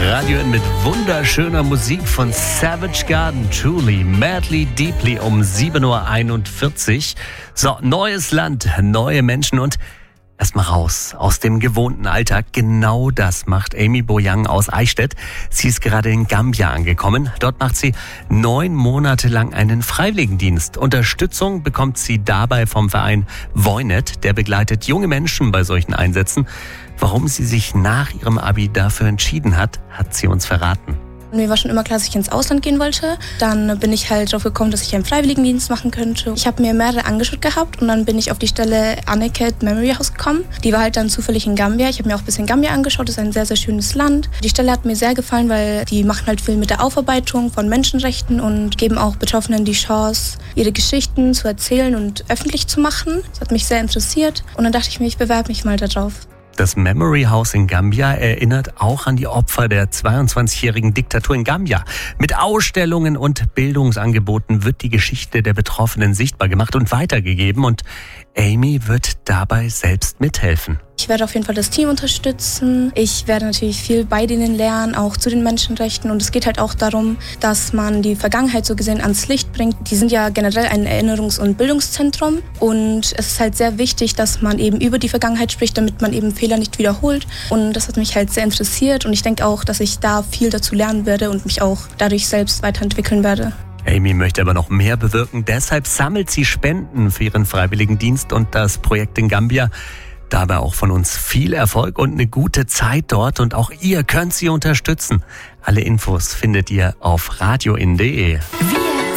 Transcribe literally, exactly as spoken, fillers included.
Radio N mit wunderschöner Musik von Savage Garden, Truly, Madly, Deeply um sieben Uhr einundvierzig. So, neues Land, neue Menschen und erstmal raus aus dem gewohnten Alltag. Genau das macht Amy Boyang aus Eichstätt. Sie ist gerade in Gambia angekommen. Dort macht sie neun Monate lang einen Freiwilligendienst. Unterstützung bekommt sie dabei vom Verein Voinet. Der begleitet junge Menschen bei solchen Einsätzen. Warum sie sich nach ihrem Abi dafür entschieden hat, hat sie uns verraten. Mir war schon immer klar, dass ich ins Ausland gehen wollte. Dann bin ich halt drauf gekommen, dass ich einen Freiwilligendienst machen könnte. Ich habe mir mehrere angeschaut gehabt und dann bin ich auf die Stelle Anneket Memory House gekommen. Die war halt dann zufällig in Gambia. Ich habe mir auch ein bisschen Gambia angeschaut. Das ist ein sehr, sehr schönes Land. Die Stelle hat mir sehr gefallen, weil die machen halt viel mit der Aufarbeitung von Menschenrechten und geben auch Betroffenen die Chance, ihre Geschichten zu erzählen und öffentlich zu machen. Das hat mich sehr interessiert und dann dachte ich mir, ich bewerbe mich mal darauf. Das Memory House in Gambia erinnert auch an die Opfer der zweiundzwanzigjährigen Diktatur in Gambia. Mit Ausstellungen und Bildungsangeboten wird die Geschichte der Betroffenen sichtbar gemacht und weitergegeben. Und Amy wird dabei selbst mithelfen. Ich werde auf jeden Fall das Team unterstützen. Ich werde natürlich viel bei denen lernen, auch zu den Menschenrechten. Und es geht halt auch darum, dass man die Vergangenheit so gesehen ans Licht bringt. Die sind ja generell ein Erinnerungs- und Bildungszentrum. Und es ist halt sehr wichtig, dass man eben über die Vergangenheit spricht, damit man eben Fehler nicht wiederholt. Und das hat mich halt sehr interessiert. Und ich denke auch, dass ich da viel dazu lernen werde und mich auch dadurch selbst weiterentwickeln werde. Amy möchte aber noch mehr bewirken. Deshalb sammelt sie Spenden für ihren Freiwilligendienst und das Projekt in Gambia. Dabei auch von uns viel Erfolg und eine gute Zeit dort. Und auch ihr könnt sie unterstützen. Alle Infos findet ihr auf radio in punkt de.